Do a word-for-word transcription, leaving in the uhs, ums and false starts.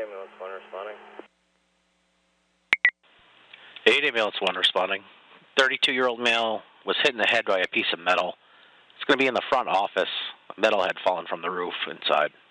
ambulance one responding. eight ambulance one responding. thirty-two-year-old male was hit in the head by a piece of metal. It's going to be in the front office. Metal had fallen from the roof inside.